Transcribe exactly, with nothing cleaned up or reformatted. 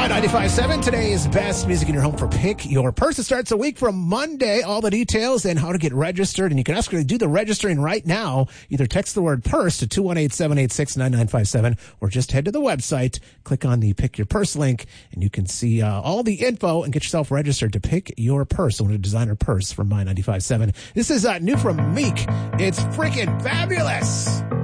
My ninety-five point seven, today's best music in your home for Pick Your Purse. It starts a week from Monday. All the details and how to get registered. And you can actually do the registering right now. Either text the word purse to two one eight, seven eight six, nine nine five seven or just head to the website, click on the Pick Your Purse link, and you can see uh, all the info and get yourself registered to Pick Your Purse. I want a designer purse from My ninety-five point seven. This is uh, new from Meek. It's freaking fabulous.